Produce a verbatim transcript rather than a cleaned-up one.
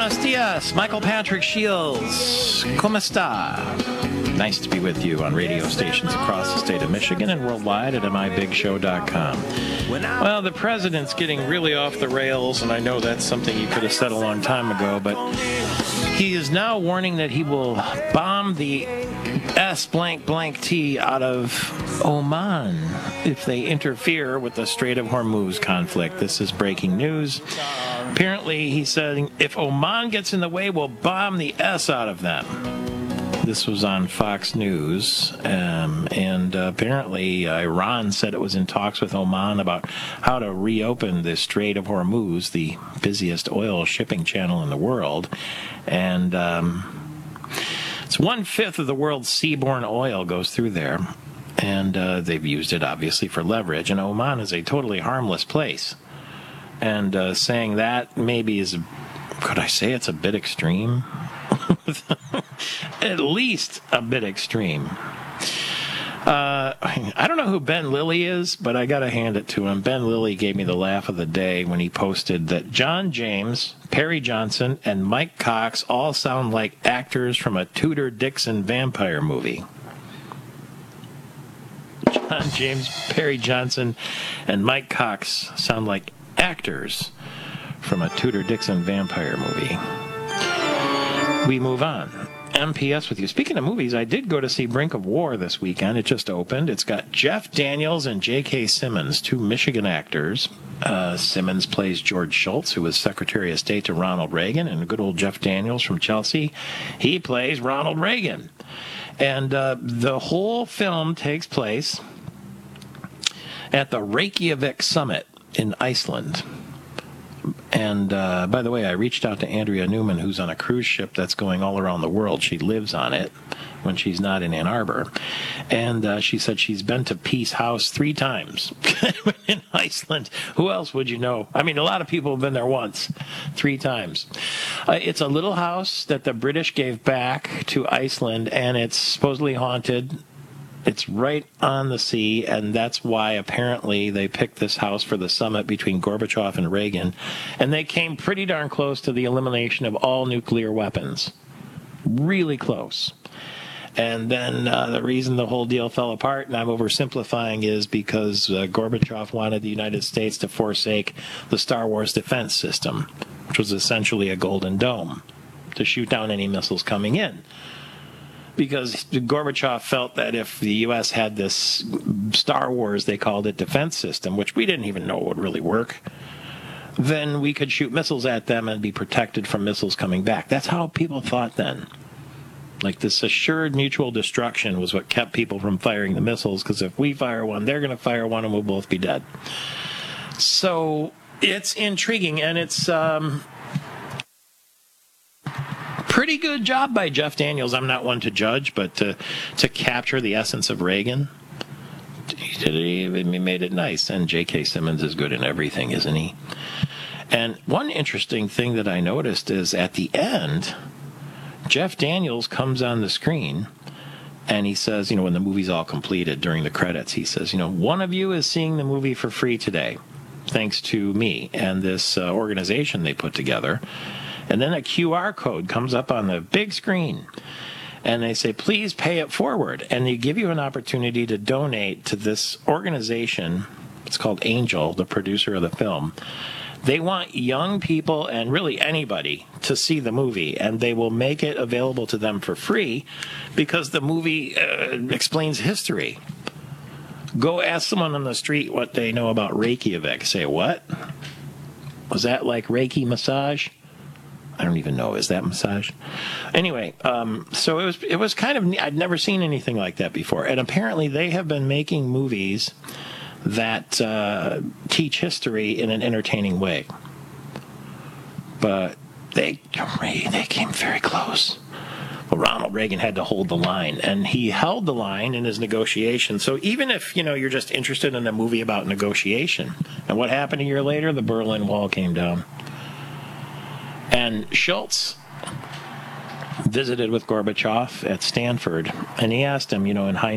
Buenos dias, Michael Patrick Shields. ¿Cómo está? Nice to be with you on radio stations across the state of Michigan and worldwide at m i big show dot com. Well, the president's getting really off the rails, and I know that's something he could have said a long time ago, but he is now warning that he will bomb the S blank blank T out of Oman if they interfere with the Strait of Hormuz conflict. This is breaking news. Apparently, he said, if Oman gets in the way, we'll bomb the S out of them. This was on Fox News, um, and uh, apparently uh, Iran said it was in talks with Oman about how to reopen the Strait of Hormuz, the busiest oil shipping channel in the world, and um, it's one-fifth of the world's seaborne oil goes through there, and uh, they've used it, obviously, for leverage, and Oman is a totally harmless place. And uh, saying that maybe is, could I say it's a bit extreme? At least a bit extreme. Uh, I don't know who Ben Lilly is, but I got to hand it to him. Ben Lilly gave me the laugh of the day when he posted that John James, Perry Johnson, and Mike Cox all sound like actors from a Tudor Dixon vampire movie. John James, Perry Johnson, and Mike Cox sound like actors from a Tudor Dixon vampire movie. We move on. M P S with you. Speaking of movies, I did go to see Brink of War this weekend. It just opened. It's got Jeff Daniels and J K. Simmons, two Michigan actors. Uh, Simmons plays George Shultz, who was Secretary of State to Ronald Reagan, and good old Jeff Daniels from Chelsea, he plays Ronald Reagan. And uh, the whole film takes place at the Reykjavik Summit in Iceland. And uh, by the way, I reached out to Andrea Newman, who's on a cruise ship that's going all around the world. She lives on it when she's not in Ann Arbor. And uh, she said she's been to Peace House three times in Iceland. Who else would you know? I mean, a lot of people have been there once, three times. Uh, it's a little house that the British gave back to Iceland, and it's supposedly haunted. It's right on the sea, and that's why apparently they picked this house for the summit between Gorbachev and Reagan, and they came pretty darn close to the elimination of all nuclear weapons. Really close. And then uh, the reason the whole deal fell apart, and I'm oversimplifying, is because uh, Gorbachev wanted the United States to forsake the Star Wars defense system, which was essentially a golden dome, to shoot down any missiles coming in. Because Gorbachev felt that if the U S had this Star Wars, they called it, defense system, which we didn't even know would really work, then we could shoot missiles at them and be protected from missiles coming back. That's how people thought then. Like, this assured mutual destruction was what kept people from firing the missiles, because if we fire one, they're going to fire one, and we'll both be dead. So it's intriguing, and it's... Um, Pretty good job by Jeff Daniels. I'm not one to judge, but to, to capture the essence of Reagan, he, did it, he made it nice. And J K. Simmons is good in everything, isn't he? And one interesting thing that I noticed is at the end, Jeff Daniels comes on the screen and he says, you know, when the movie's all completed during the credits, he says, you know, one of you is seeing the movie for free today, thanks to me and this uh, organization they put together. And then a Q R code comes up on the big screen, and they say, please pay it forward. And they give you an opportunity to donate to this organization. It's called Angel, the producer of the film. They want young people and really anybody to see the movie, and they will make it available to them for free because the movie uh, explains history. Go ask someone on the street what they know about Reykjavik. Say, what? Was that like Reiki massage? I don't even know. Is that massage? Anyway, um, so it was it was kind of, I'd never seen anything like that before. And apparently they have been making movies that uh, teach history in an entertaining way. But they, they came very close. Well, Ronald Reagan had to hold the line, and he held the line in his negotiation. So even if, you know, you're just interested in a movie about negotiation, and what happened a year later, the Berlin Wall came down. And Schultz visited with Gorbachev at Stanford, and he asked him, you know, in high